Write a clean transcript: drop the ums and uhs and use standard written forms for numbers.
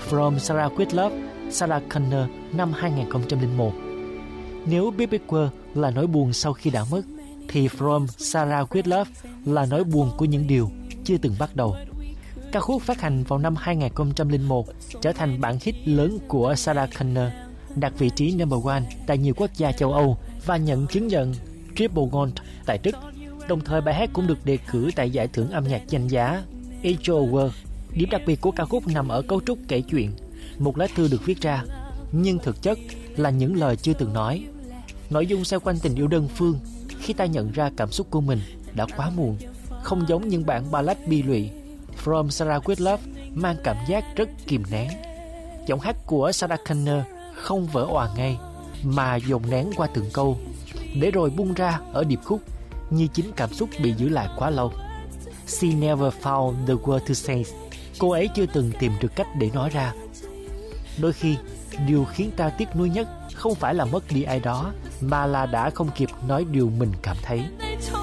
From Sarah With Love, Sarah Connor năm 2001. Nếu Baby Queer là nỗi buồn sau khi đã mất, thì From Sarah With Love là nỗi buồn của những điều chưa từng bắt đầu. Ca khúc phát hành vào năm 2001 trở thành bản hit lớn của Sarah Connor, đạt vị trí number 1 tại nhiều quốc gia châu Âu và nhận chứng nhận Triple Gold tại Đức. Đồng thời bài hát cũng được đề cử tại giải thưởng âm nhạc danh giá Echo Award. Điểm đặc biệt của ca khúc nằm ở cấu trúc kể chuyện, một lá thư được viết ra, nhưng thực chất là những lời chưa từng nói. Nội dung xoay quanh tình yêu đơn phương khi ta nhận ra cảm xúc của mình đã quá muộn, không giống những bản ballad bi lụy. From Sarah With Love mang cảm giác rất kìm nén. Giọng hát của Sarah Connor không vỡ òa ngay, mà dồn nén qua từng câu, để rồi bung ra ở điệp khúc như chính cảm xúc bị giữ lại quá lâu. She never found the word to say. Cô ấy chưa từng tìm được cách để nói ra. Đôi khi, điều khiến ta tiếc nuối nhất không phải là mất đi ai đó, mà là đã không kịp nói điều mình cảm thấy.